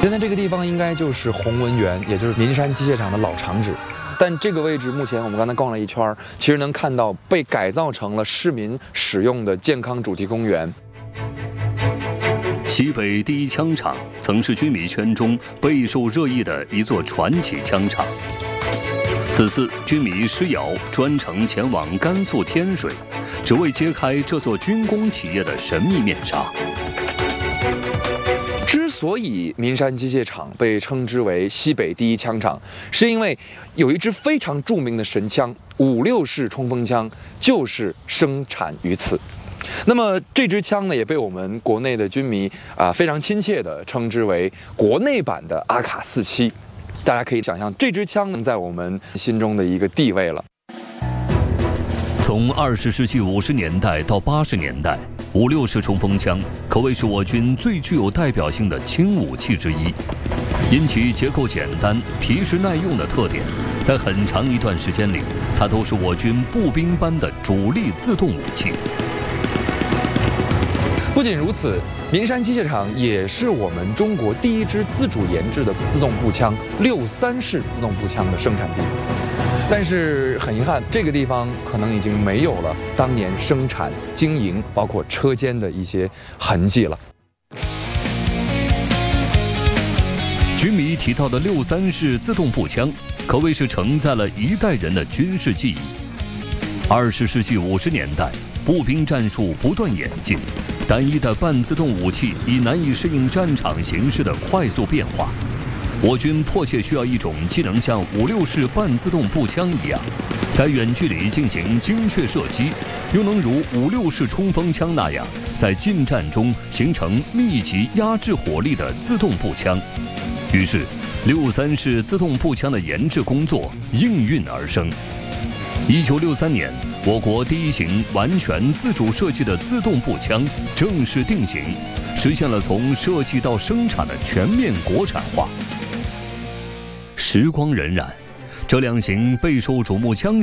现在这个地方应该就是鸿文园，也就是民山机械厂的老厂址。但这个位置目前我们刚才逛了一圈，其实能看到被改造成了市民使用的健康主题公园。 西北第一枪厂曾是军迷圈中备受热议的一座传奇枪厂。此次军迷施瑶专程前往甘肃天水，只为揭开这座军工企业的神秘面纱。 之所以民山机械厂被称之为西北第一枪厂，是因为有一支非常著名的神枪56式冲锋枪就是生产于此。那么这支枪呢，也被我们国内的军迷非常亲切地称之为国内版的阿卡47。大家可以想象，这支枪在我们心中的一个地位了。 从20世纪50年代到80年代，56式冲锋枪可谓是我军最具有代表性的轻武器之一。因其结构简单、皮实耐用的特点，在很长一段时间里，它都是我军步兵班的主力自动武器。 不仅如此，民山机械厂也是我们中国第一支自主研制的自动步枪63式自动步枪的生产地。但是很遗憾，这个地方可能已经没有了当年生产、经营，包括车间的一些痕迹了。 军迷提到的63式自动步枪，可谓是承载了一代人的军事记忆。20世纪50年代，步兵战术不断演进，单一的半自动武器已难以适应战场形势的快速变化。我军迫切需要一种既能像56式半自动步枪一样，在远距离进行精确射击，又能如56式冲锋枪那样，在近战中形成密集压制火力的自动步枪。于是，63式自动步枪的研制工作应运而生。1963年，我国第一型完全自主设计的自动步枪正式定型，实现了从设计到生产的全面国产化。时光荏苒，这两型备受瞩目枪